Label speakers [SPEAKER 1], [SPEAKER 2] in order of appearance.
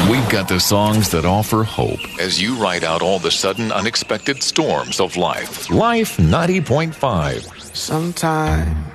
[SPEAKER 1] We've got the songs that offer hope as you ride out all the sudden unexpected storms of life. Life 90.5.
[SPEAKER 2] Sometimes